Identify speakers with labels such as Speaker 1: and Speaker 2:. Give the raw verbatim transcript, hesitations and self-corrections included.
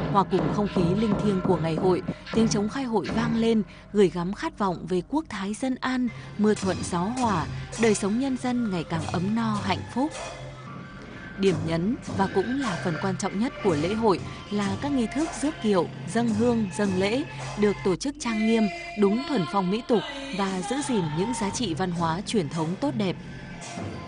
Speaker 1: Hòa cùng không khí linh thiêng của ngày hội, tiếng trống khai hội vang lên, gửi gắm khát vọng về quốc thái dân an, mưa thuận gió hòa, đời sống nhân dân ngày càng ấm no hạnh phúc. Điểm nhấn và cũng là phần quan trọng nhất của lễ hội là các nghi thức rước kiệu, dâng hương, dâng lễ được tổ chức trang nghiêm, đúng thuần phong mỹ tục và giữ gìn những giá trị văn hóa truyền thống tốt đẹp.